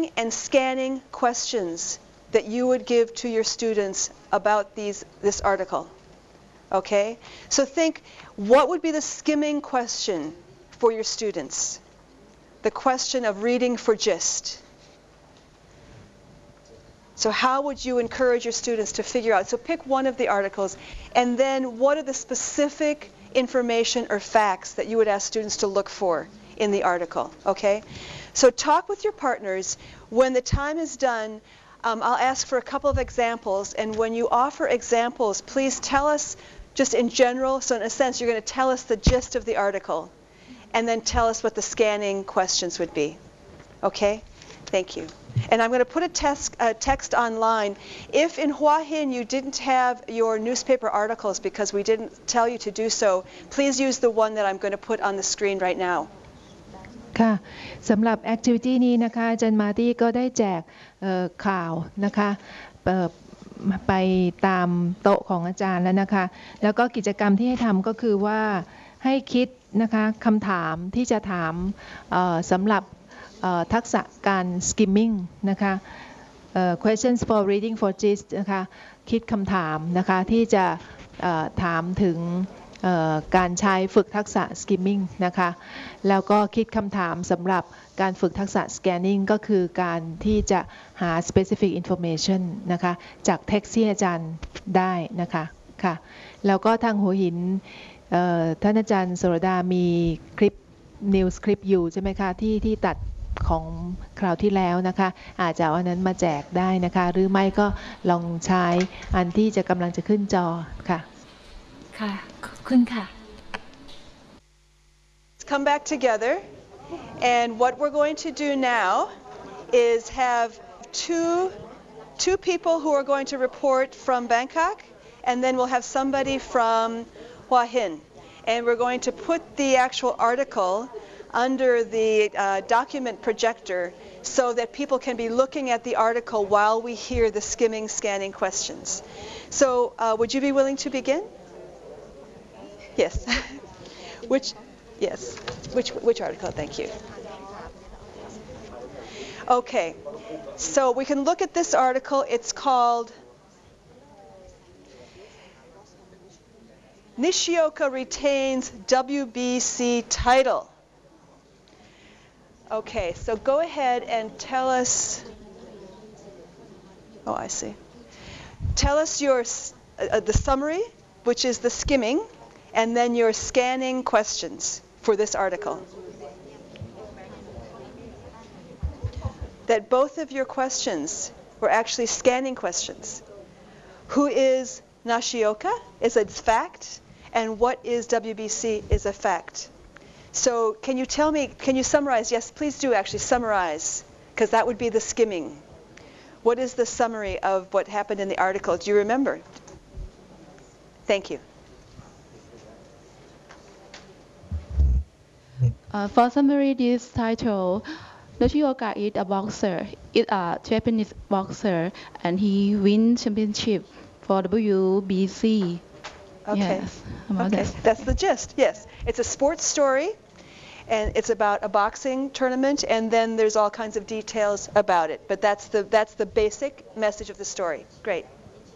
skimming and scanning questions that you would give to your students about this article. Okay? So think, what would be the skimming question for your students? The question of reading for gist. So how would you encourage your students to figure out? So pick one of the articles, and then what are the specific information or facts that you would ask students to look for in the article? Okay? So talk with your partners. When the time is done, I'll ask for a couple of examples, and when you offer examples, please tell us just in general. So in a sense, you're going to tell us the gist of the article, and then tell us what the scanning questions would be. Okay? Thank you. And I'm going to put a text online. If in Hua Hin you didn't have your newspaper articles because we didn't tell you to do so, please use the one that I'm going to put on the screen right now. ค่ะสำหรับ activity นี้นะคะอาจารย์มาร์ตี้ก็ได้แจกข่าวนะคะไปตามโต๊ะของอาจารย์แล้วนะคะแล้วก็กิจกรรมที่ให้ทำก็คือว่าให้คิดนะคะคำถามที่จะถามสำหรับทักษะการ skimming นะคะ questions for reading for gist นะคะคิดคำถามนะคะที่จะถามถึงการใช้ฝึกทักษะ skimming นะคะแล้วก็คิดคำถามสำหรับการฝึกทักษะ scanning ก็คือการที่จะหา specific information นะคะจาก text ที่อาจารย์ได้นะคะค่ะแล้วก็ทางหัวหินท่านอาจารย์โสรดามีคลิป news คลิปอยู่ใช่ไหมคะที่ตัดของคราวที่แล้วนะคะอาจจะเอาอันนั้นมาแจกได้นะคะหรือไม่ก็ลองใช้อันที่จะกำลังจะขึ้นจอค่ะค่ะขอบคุณค่ะ Let's come back together, and what we're going to do now is have two people who are going to report from Bangkok, and then we'll have somebody from Hua Hin, and we're going to put the actual article under the document projector so that people can be looking at the article while we hear the skimming, scanning questions. So would you be willing to begin? Yes. Which article? Thank you. Okay. So we can look at this article. It's called Nishioka Retains WBC Title. Okay, so go ahead and tell us. Oh, I see. Tell us your the summary, which is the skimming, and then your scanning questions for this article. That both of your questions were actually scanning questions. Who is Nishioka is a fact, and what is WBC is a fact. So can you tell me, can you summarize? Yes, please do actually summarize, because that would be the skimming. What is the summary of what happened in the article? Do you remember? Thank you. For summary, this title, Nishioka is a boxer. It's a Japanese boxer, and he wins championship for WBC. Okay. Yes, okay. That's the gist. Yes, it's a sports story, and it's about a boxing tournament, and then there's all kinds of details about it. But that's the basic message of the story. Great.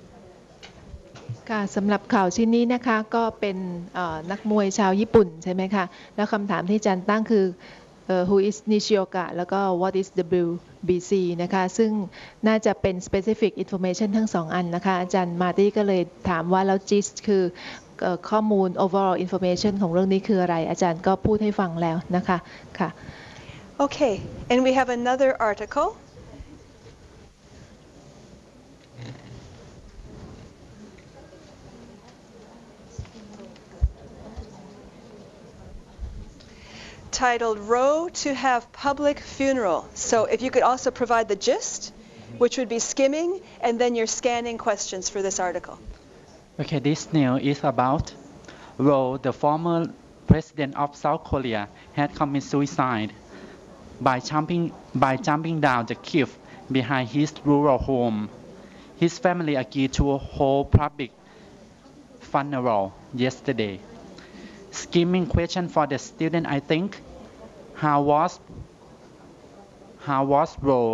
ค่ะสำหรับข่าวชิ้นนี้นะคะก็เป็นนักมวยชาวญี่ปุ่นใช่ไหมคะแล้วคำถามที่อาจารย์ตั้งคือ who is Nishioka แล้วก็ what is WBC นะคะซึ่งน่าจะเป็น specific information ทั้งสองอันนะคะอาจารย์มาร์ตี้ก็เลยถามว่าแล้ว gist คือข้อมูล overall information ของเรื่องนี้คืออะไรอาจารย์ก็พูดให้ฟังแล้วนะคะค่ะ Okay, and we have another article. Titled Row to Have Public Funeral. So if you could also provide the gist, which would be skimming, and then your scanning questions for this article. Okay, this news is about Roh, the former president of South Korea, had committed suicide by jumping down the cliff behind his rural home. His family agreed to hold public funeral yesterday. Skimming question for the student, I think. How was Roh